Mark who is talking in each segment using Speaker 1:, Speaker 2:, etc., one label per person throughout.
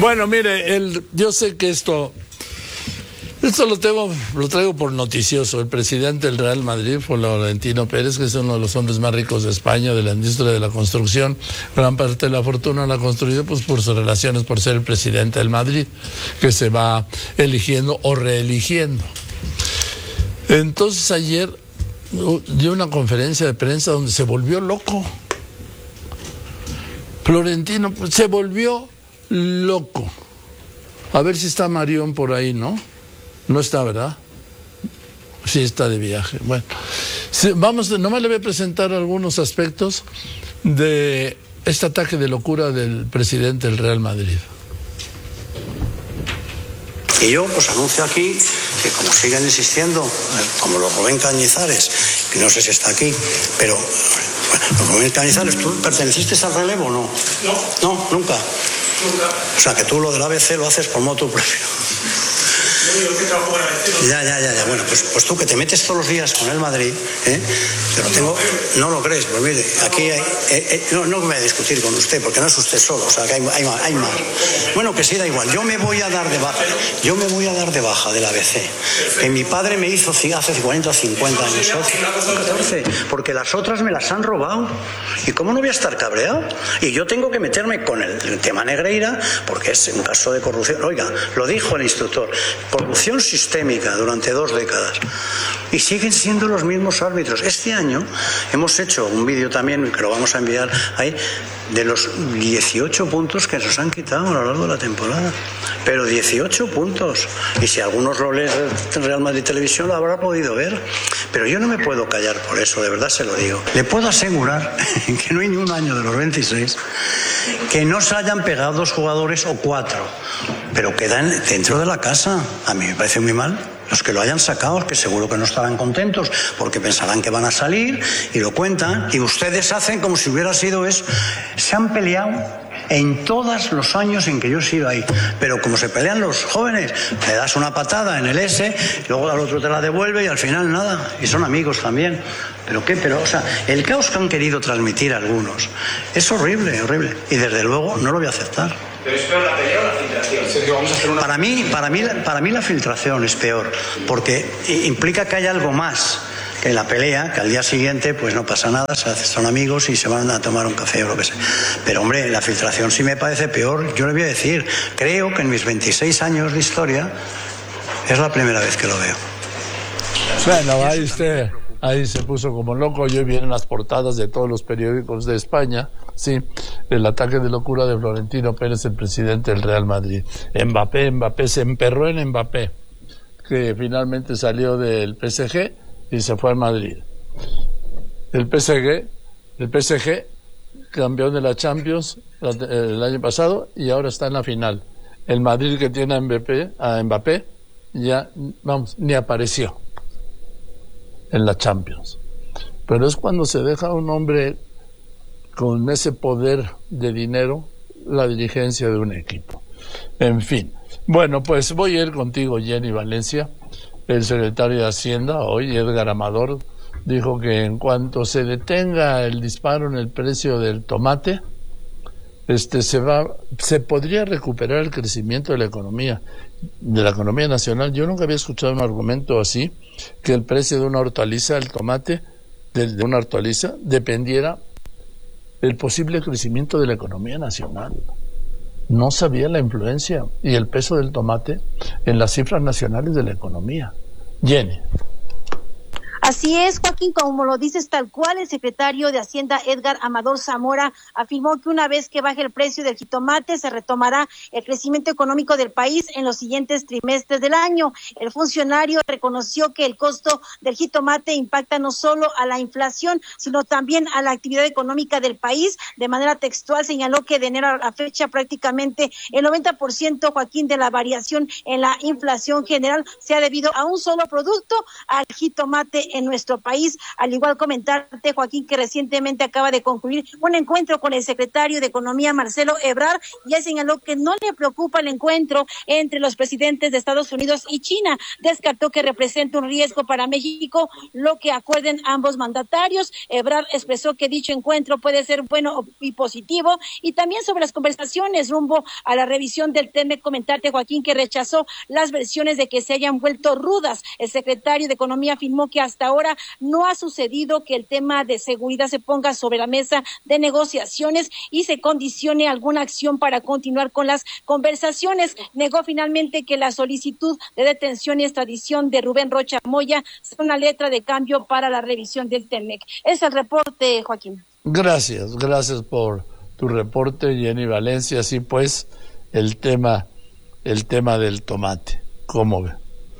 Speaker 1: Bueno, mire, yo sé que esto lo traigo por noticioso. El presidente del Real Madrid, Florentino Pérez, que es uno de los hombres más ricos de España, de la industria de la construcción, gran parte de la fortuna la ha construido pues por sus relaciones, por ser el presidente del Madrid, que se va eligiendo o reeligiendo. Entonces ayer dio una conferencia de prensa donde se volvió loco. Florentino se volvió loco. A ver si está Marión por ahí, ¿no? No está, ¿verdad? Sí, está de viaje. Bueno, nomás le voy a presentar algunos aspectos de este ataque de locura del presidente del Real Madrid.
Speaker 2: Y yo pues anuncio aquí que como siguen insistiendo, como los Rubén Cañizares, que no sé si está aquí, pero bueno, los Rubén Cañizares, ¿tú perteneciste al relevo o no? No, nunca. O sea, que tú lo del ABC lo haces por motu propio. Ya. Bueno, pues tú que te metes todos los días con el Madrid, pero no lo crees, pues mire, aquí no voy a discutir con usted, porque no es usted solo, o sea, que hay más. Bueno, que sí, da igual, yo me voy a dar de baja del ABC, que mi padre me hizo hace 40 o 50 años, 14, porque las otras me las han robado, y cómo no voy a estar cabreado, y yo tengo que meterme con el tema Negreira, porque es un caso de corrupción. Oiga, lo dijo el instructor, corrupción sistémica durante 2 décadas, y siguen siendo los mismos árbitros. Este año hemos hecho un vídeo también, que lo vamos a enviar ahí, de los 18 puntos que nos han quitado a lo largo de la temporada, pero 18 puntos, y si algunos lo leen en Real Madrid Televisión lo habrá podido ver, pero yo no me puedo callar por eso, de verdad se lo digo. Le puedo asegurar que no hay ni un año de los 26 que no se hayan pegado 2 jugadores o 4, pero quedan dentro de la casa. A mí me parece muy mal. Los que lo hayan sacado, que seguro que no estarán contentos porque pensarán que van a salir y lo cuentan, y ustedes hacen como si hubiera sido eso. Se han peleado en todos los años en que yo he sido ahí, pero como se pelean los jóvenes, le das una patada en el S, luego al otro te la devuelve y al final nada, y son amigos también. O sea, el caos que han querido transmitir algunos es horrible, y desde luego no lo voy a aceptar.
Speaker 3: ¿Pero es peor la pelea o la filtración? Sergio, vamos a hacer una...
Speaker 2: Para mí la filtración es peor, porque implica que hay algo más que la pelea, que al día siguiente pues no pasa nada, son amigos y se van a tomar un café o lo que sea. Pero hombre, la filtración sí me parece peor. Yo le voy a decir, creo que en mis 26 años de historia es la primera vez que lo veo.
Speaker 1: Bueno, ahí se puso como loco, y hoy vienen las portadas de todos los periódicos de España, sí, el ataque de locura de Florentino Pérez, el presidente del Real Madrid. Mbappé, se emperró en Mbappé, que finalmente salió del PSG y se fue al Madrid. El PSG, campeón de la Champions el año pasado, y ahora está en la final. El Madrid, que tiene a Mbappé, ya, ni apareció en la Champions. Pero es cuando se deja a un hombre con ese poder de dinero la dirigencia de un equipo. En fin. Bueno, pues voy a ir contigo, Jenny Valencia. El secretario de Hacienda, hoy, Edgar Amador, dijo que en cuanto se detenga el disparo en el precio del tomate, se podría recuperar el crecimiento de la economía nacional. Yo nunca había escuchado un argumento así, que el precio de una hortaliza, el tomate de una hortaliza, dependiera del posible crecimiento de la economía nacional. No sabía la influencia y el peso del tomate en las cifras nacionales de la economía. Jenny.
Speaker 4: Así es, Joaquín, como lo dices tal cual, el secretario de Hacienda, Edgar Amador Zamora, afirmó que una vez que baje el precio del jitomate, se retomará el crecimiento económico del país en los siguientes trimestres del año. El funcionario reconoció que el costo del jitomate impacta no solo a la inflación, sino también a la actividad económica del país. De manera textual, señaló que de enero a la fecha prácticamente el 90%, Joaquín, de la variación en la inflación general se ha debido a un solo producto, al jitomate en nuestro país. Al igual comentarte, Joaquín, que recientemente acaba de concluir un encuentro con el secretario de Economía, Marcelo Ebrard, y él señaló que no le preocupa el encuentro entre los presidentes de Estados Unidos y China. Descartó que represente un riesgo para México lo que acuerden ambos mandatarios. Ebrard expresó que dicho encuentro puede ser bueno y positivo, y también sobre las conversaciones rumbo a la revisión del TEMEC, comentarte, Joaquín, que rechazó las versiones de que se hayan vuelto rudas. El secretario de Economía afirmó que hasta ahora no ha sucedido que el tema de seguridad se ponga sobre la mesa de negociaciones y se condicione alguna acción para continuar con las conversaciones. Negó finalmente que la solicitud de detención y extradición de Rubén Rocha Moya sea una letra de cambio para la revisión del TEMEC. Es el reporte, Joaquín.
Speaker 1: Gracias por tu reporte, Jenny Valencia. Así pues, el tema del tomate, ¿cómo ve?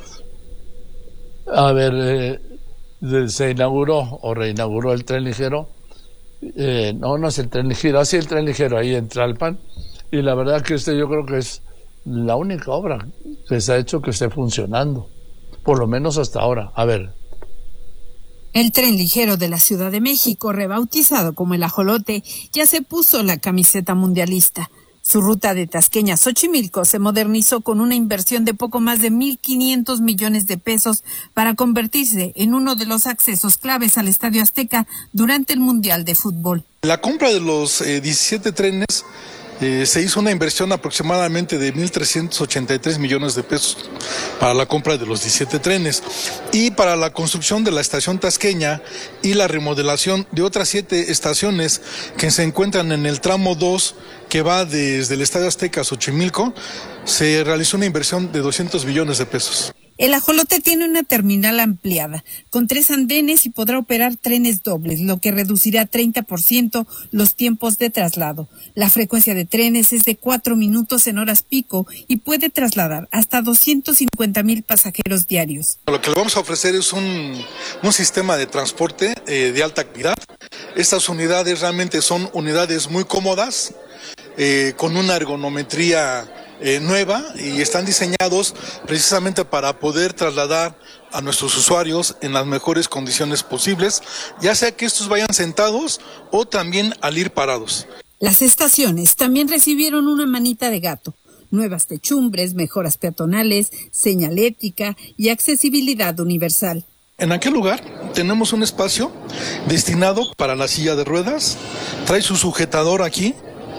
Speaker 1: A ver, se inauguró o reinauguró el tren ligero. No es el tren ligero, así el tren ligero ahí en Tlalpan, y la verdad que yo creo que es la única obra que se ha hecho que esté funcionando, por lo menos hasta ahora. A ver.
Speaker 5: El tren ligero de la Ciudad de México, rebautizado como el Ajolote, ya se puso la camiseta mundialista. Su ruta de Tasqueña a Xochimilco se modernizó con una inversión de poco más de 1,500 millones de pesos para convertirse en uno de los accesos claves al Estadio Azteca durante el Mundial de Fútbol.
Speaker 6: La compra de los 17 trenes se hizo una inversión aproximadamente de 1,383 millones de pesos para la compra de los 17 trenes, y para la construcción de la estación Tasqueña y la remodelación de otras 7 estaciones que se encuentran en el tramo 2 que va desde el Estadio Azteca a Xochimilco, se realizó una inversión de 200 millones de pesos.
Speaker 5: El Ajolote tiene una terminal ampliada, con 3 andenes, y podrá operar trenes dobles, lo que reducirá 30% los tiempos de traslado. La frecuencia de trenes es de 4 minutos en horas pico y puede trasladar hasta 250,000 pasajeros diarios.
Speaker 6: Lo que le vamos a ofrecer es un sistema de transporte de alta calidad. Estas unidades realmente son unidades muy cómodas, con una ergonometría nueva, y están diseñados precisamente para poder trasladar a nuestros usuarios en las mejores condiciones posibles, ya sea que estos vayan sentados o también al ir parados.
Speaker 5: Las estaciones también recibieron una manita de gato: nuevas techumbres, mejoras peatonales, señalética y accesibilidad universal.
Speaker 6: En aquel lugar tenemos un espacio destinado para la silla de ruedas, trae su sujetador aquí,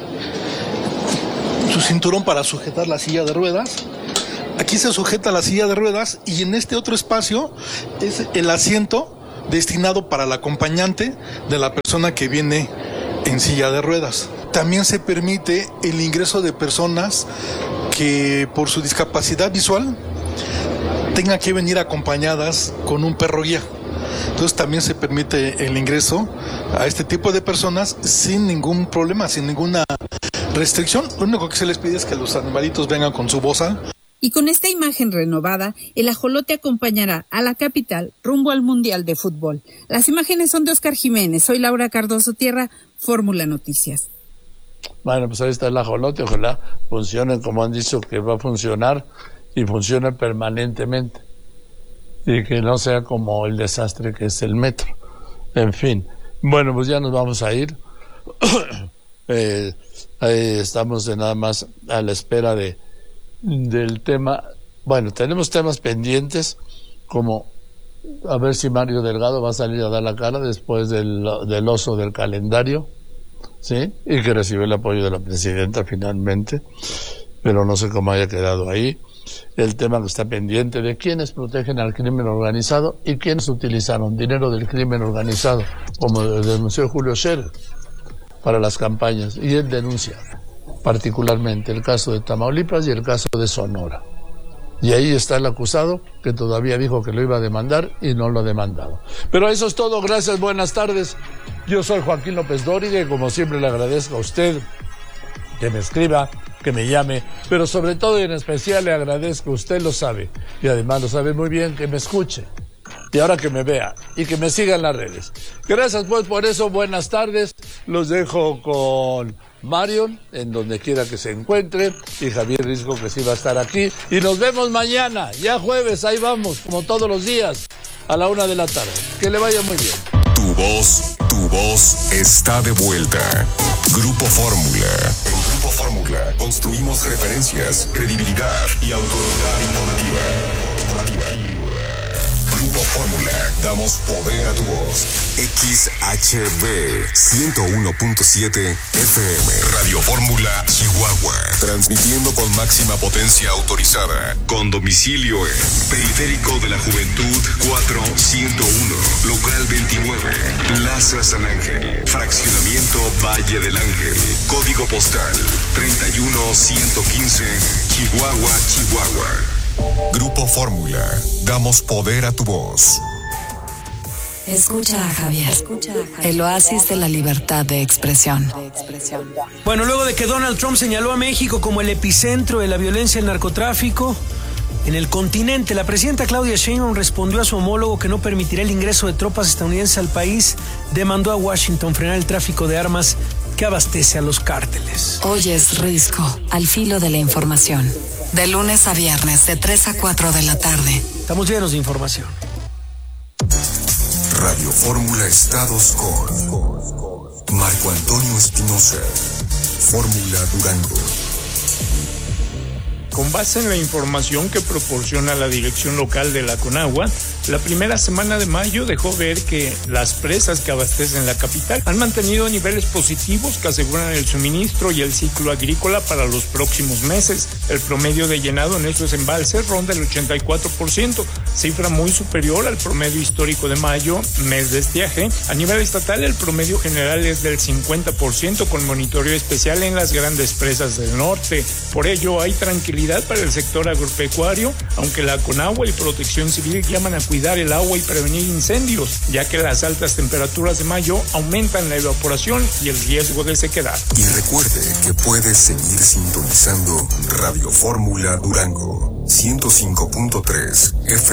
Speaker 6: su cinturón para sujetar la silla de ruedas. Aquí se sujeta la silla de ruedas, y en este otro espacio es el asiento destinado para el acompañante de la persona que viene en silla de ruedas. También se permite el ingreso de personas que por su discapacidad visual tengan que venir acompañadas con un perro guía. Entonces también se permite el ingreso a este tipo de personas sin ningún problema, sin ninguna restricción. Lo único que se les pide es que los animalitos vengan con su bozal.
Speaker 5: Y con esta imagen renovada, el Ajolote acompañará a la capital rumbo al Mundial de Fútbol. Las imágenes son de Oscar Jiménez. Soy Laura Cardoso Tierra, Fórmula Noticias.
Speaker 1: Bueno, pues ahí está el Ajolote. Ojalá funcione como han dicho que va a funcionar, y funcione permanentemente, y que no sea como el desastre que es el metro. En fin, bueno, pues ya nos vamos a ir. Estamos nada más a la espera del tema. Bueno, tenemos temas pendientes, como a ver si Mario Delgado va a salir a dar la cara después del oso del calendario, ¿sí? Y que recibió el apoyo de la presidenta finalmente, pero no sé cómo haya quedado ahí. El tema que está pendiente de quiénes protegen al crimen organizado y quiénes utilizaron dinero del crimen organizado, como denunció Julio Scherer, para las campañas, y él denuncia particularmente el caso de Tamaulipas y el caso de Sonora. Y ahí está el acusado, que todavía dijo que lo iba a demandar y no lo ha demandado. Pero eso es todo, gracias, buenas tardes. Yo soy Joaquín López Dóriga, y como siempre le agradezco a usted que me escriba, que me llame, pero sobre todo y en especial le agradezco, usted lo sabe, y además lo sabe muy bien, que me escuche, y ahora que me vea, y que me siga en las redes. Gracias pues por eso, buenas tardes, los dejo con Marion, en donde quiera que se encuentre, y Javier Risco, que sí va a estar aquí. Y nos vemos mañana, ya jueves, ahí vamos, como todos los días, a la 1 de la tarde. Que le vaya muy bien.
Speaker 7: Tu voz está de vuelta. Grupo Fórmula. En Grupo Fórmula construimos referencias, credibilidad y autoridad informativa. Grupo Fórmula, damos poder a tu voz. XHB 101.7 FM. Radio Fórmula, Chihuahua. Transmitiendo con máxima potencia autorizada. Con domicilio en Periférico de la Juventud 4101. Local 29. Plaza San Ángel. Fraccionamiento Valle del Ángel. Código postal 31115. Chihuahua, Chihuahua. Grupo Fórmula, damos poder a tu voz.
Speaker 8: Escucha a Javier, el oasis de la libertad de expresión.
Speaker 9: Bueno, luego de que Donald Trump señaló a México como el epicentro de la violencia y el narcotráfico en el continente, la presidenta Claudia Sheinbaum respondió a su homólogo que no permitirá el ingreso de tropas estadounidenses al país. Demandó a Washington frenar el tráfico de armas que abastece a los cárteles.
Speaker 8: Hoy es Risco, al filo de la información. De lunes a viernes, de 3 a 4 de la tarde.
Speaker 9: Estamos llenos de información.
Speaker 7: Radio Fórmula Estados con Marco Antonio Espinosa. Fórmula Durango.
Speaker 10: Con base en la información que proporciona la dirección local de la Conagua, la primera semana de mayo dejó ver que las presas que abastecen la capital han mantenido niveles positivos que aseguran el suministro y el ciclo agrícola para los próximos meses. El promedio de llenado en estos embalses ronda el 84%, cifra muy superior al promedio histórico de mayo, mes de estiaje. A nivel estatal, el promedio general es del 50%, con monitoreo especial en las grandes presas del norte. Por ello, hay tranquilidad para el sector agropecuario, aunque la Conagua y Protección Civil llaman a cuidar el agua y prevenir incendios, ya que las altas temperaturas de mayo aumentan la evaporación y el riesgo de sequedad.
Speaker 7: Y recuerde que puede seguir sintonizando Radio Fórmula Durango 105.3 FM.